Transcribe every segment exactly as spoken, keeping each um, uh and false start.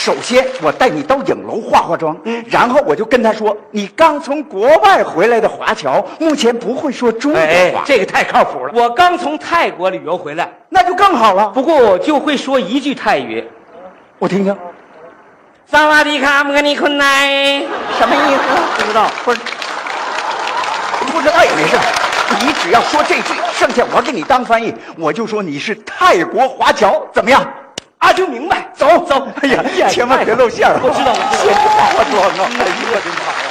首先我带你到影楼化化妆，嗯，然后我就跟他说，你刚从国外回来的华侨，目前不会说中国话， 哎这个太靠谱了。 我刚从泰国旅游回来， 那就更好了。 不过我就会说一句泰语， 我听听， 萨瓦迪卡莫尼坤奈， 什么意思？不知道，不是，不知道也没事。你只要说这句，剩下我给你当翻译，我就说你是泰国华侨，怎么样？啊，就明白。走走。哎呀，千万别露馅儿。 我知道，我知道。 先化化妆啊！哎呦，我真好呀。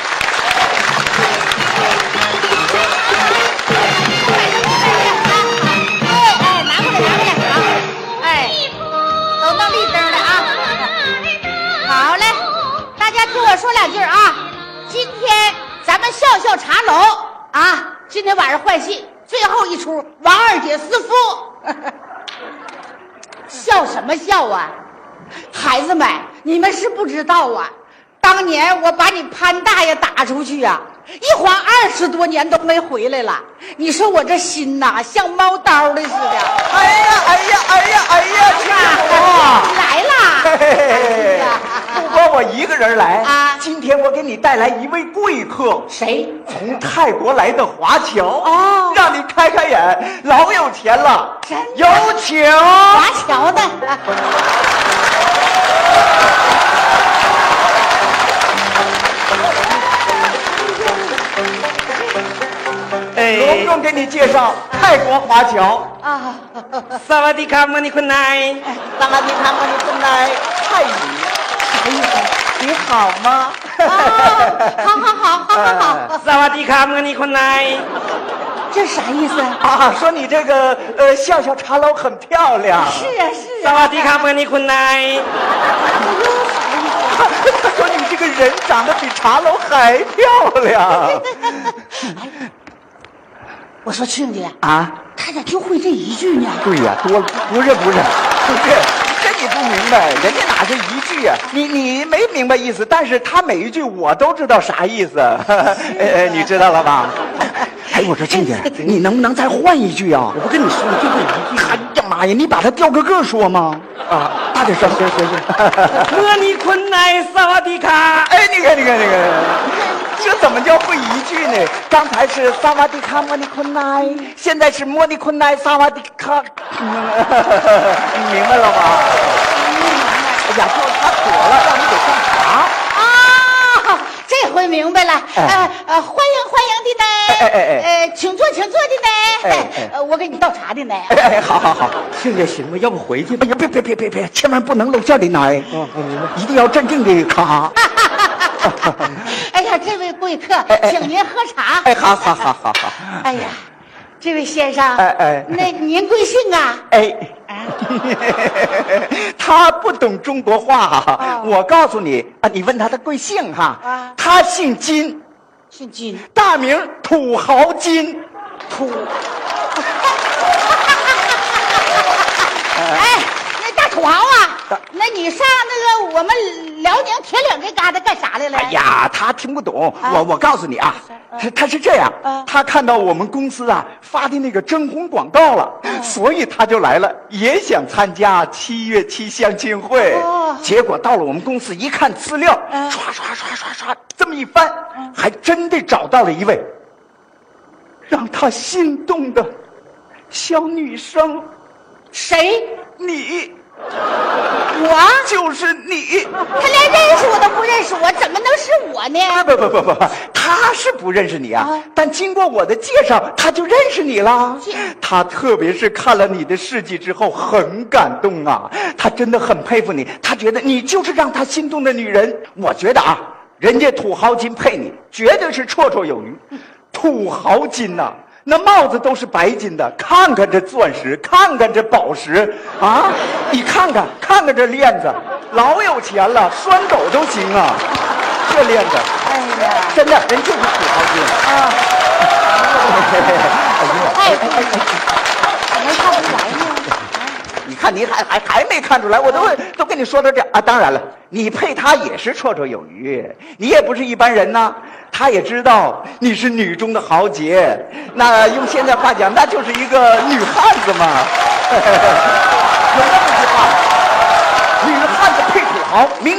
哎哎，拿过来，拿过来啊！哎，都弄绿灯的啊！好嘞，大家听我说两句啊。今天咱们笑笑茶楼啊，今天晚上换戏，最后一出王二姐私夫。笑什么笑啊？孩子们，你们是不知道啊，当年我把你潘大爷打出去啊，一晃二十多年都没回来了。你说我这心呐，像猫刀的似的。 哎呀，哎呀，哎呀，哎呀，亲啊，你来啦！ 嘿嘿嘿哎呀不光我一个人来啊， 今天我给你带来一位贵客， 谁？ 从泰国来的华侨哦， 让你开开眼，老有钱了。 真的有请华侨的。 哎， 隆重给你介绍泰国华侨。 啊， 萨瓦迪卡莫尼坤奈， 萨瓦迪卡莫尼坤奈，泰语啥意思？你好吗？ 啊，好好好好好好， 萨瓦迪卡莫尼坤奈， 这啥意思啊？ 啊，说你这个呃笑笑茶楼很漂亮。 是啊是啊。 萨瓦迪卡莫尼坤奈， 他说你这个人长得比茶楼还漂亮。 我说亲家啊， 他咋就会这一句呢？ 对呀、多了不是不是不是，这你不明白，人家哪是一句啊？你你没明白意思，但是他每一句我都知道啥意思。哎哎，你知道了吧？哎，我说亲家，你能不能再换一句啊？ 我不跟你说了，就这一句。 哎呀妈呀，你把它调个个说吗？啊，大点声，行行行。 莫尼坤奈，萨瓦迪卡。 哎，你看你看你看，这怎么叫会一句呢？刚才是萨瓦迪卡莫尼坤奈，现在是莫尼坤奈萨瓦迪卡，你明白了吗？哎呀，叫他妥了，让你得上茶。 啊，这回明白了。 哎呃呃，欢迎欢迎的呢。 哎哎哎呃，请坐请坐的呢。 哎哎呃，我给你倒茶的呢。 哎哎，好好好。 亲家行吗？要不回去吧哎？呀，别别别别别，千万不能露馅的奶， 哦，我明白。 一定要镇定的卡。 哎呀，这位贵客， 哎哎请您喝茶。 哎，好好好好好。 哎呀，这位先生， 哎哎那您贵姓啊？ 哎， 啊， 他不懂中国话， 哦我告诉你啊，你问他的贵姓哈， 啊他姓金， 姓金， 大名土豪金。 土。哎，那大土豪啊，那你上那个我们辽宁铁岭这旮瘩干啥来了？ 哎呀，他听不懂， 啊我我告诉你啊，他他是这样啊， 他看到我们公司啊发的那个征婚广告了，所以他就来了，也想参加七月七相亲会。 哦结果到了我们公司一看资料， 啊刷刷刷刷刷，这么一翻，还真的找到了一位让他心动的小女生。 谁？ 你我？ 就是你。 他连认识我都不认识我，怎么能是我呢？ 不不不不不，他是不认识你啊， 啊但经过我的介绍，他就认识你了是。 他特别是看了你的事迹之后，很感动啊，他真的很佩服你，他觉得你就是让他心动的女人。我觉得啊，人家土豪金配你，绝对是绰绰有余。土豪金呐、那帽子都是白金的，看看这钻石，看看这宝石啊！你看看，看看这链子，老有钱了，拴狗都行啊！这链子， 哎呀， 真的，人就是土豪金啊！ 哎呀，没看出来呢。 你看你还还还没看出来，我都都跟你说到这啊！当然了，你配他也是绰绰有余，你也不是一般人呐。他也知道你是女中的豪杰，那用现在话讲，那就是一个女汉子嘛。有那么句话，女汉子配土豪，明。